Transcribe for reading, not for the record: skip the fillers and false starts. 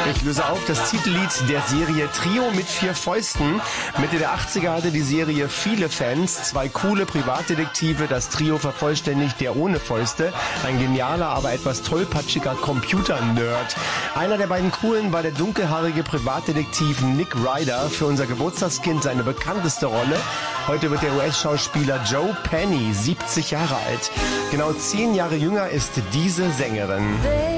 Ich löse auf das Titellied der Serie Trio mit 4 Fäusten. Mitte der 80er hatte die Serie viele Fans. 2 coole Privatdetektive, das Trio vervollständigt der ohne Fäuste. Ein genialer, aber etwas tollpatschiger Computer-Nerd. Einer der beiden coolen war der dunkelhaarige Privatdetektiv Nick Ryder. Für unser Geburtstagskind seine bekannteste Rolle. Heute wird der US-Schauspieler Joe Penny 70 Jahre alt. Genau 10 Jahre jünger ist diese Sängerin.